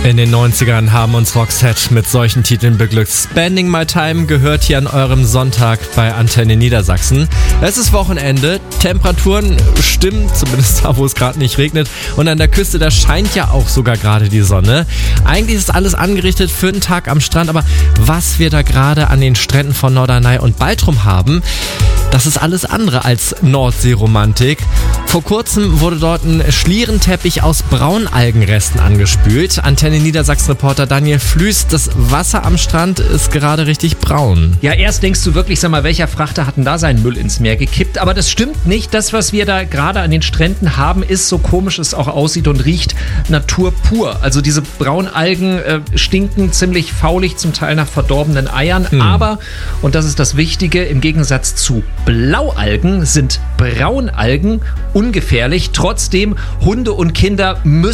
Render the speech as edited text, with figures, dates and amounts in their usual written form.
In den 90ern haben uns Roxette mit solchen Titeln beglückt. Spending My Time gehört hier an eurem Sonntag bei Antenne Niedersachsen. Es ist Wochenende, Temperaturen stimmen, zumindest da, wo es gerade nicht regnet. Und an der Küste, da scheint ja auch sogar gerade die Sonne. Eigentlich ist alles angerichtet für einen Tag am Strand, aber was wir da gerade an den Stränden von Norderney und Baltrum haben, das ist alles andere als Nordseeromantik. Vor kurzem wurde dort ein Schlierenteppich aus Braunalgenresten angespült. Antenne Niedersachsen-Reporter Daniel Flüß, das Wasser am Strand ist gerade richtig braun. Ja, erst denkst du wirklich, sag mal, welcher Frachter hat denn da seinen Müll ins Meer gekippt? Aber das stimmt nicht. Das, was wir da gerade an den Stränden haben, ist, so komisch es auch aussieht und riecht, Natur pur. Also diese Braunalgen stinken ziemlich faulig, zum Teil nach verdorbenen Eiern. Aber, und das ist das Wichtige, im Gegensatz zu Blaualgen sind Braunalgen ungefährlich. Trotzdem, Hunde und Kinder müssen